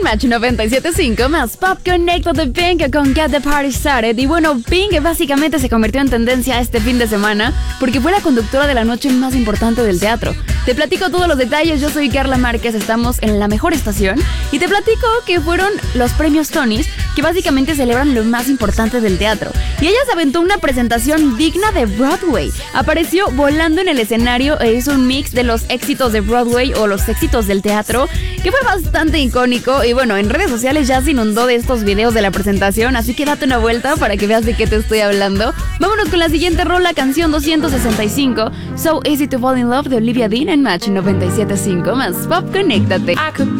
en Match 97.5, más Pop Connect de Pink con Get the Party Started. Y bueno, Pink básicamente se convirtió en tendencia este fin de semana porque fue la conductora de la noche más importante del teatro. Te platico todos los detalles, yo soy Carla Márquez, estamos en la mejor estación y te platico que fueron los premios Tonys, que básicamente celebran lo más importante del teatro. Y ella se aventó una presentación digna de Broadway. Apareció volando en el escenario e hizo un mix de los éxitos de Broadway o los éxitos del teatro, que fue bastante icónico. Y bueno, en redes sociales ya se inundó de estos videos de la presentación, así que date una vuelta para que veas de qué te estoy hablando. Vámonos con la siguiente rola, canción 265, So Easy to Fall in Love de Olivia Dean en Match 97.5, más Pop, conéctate. I could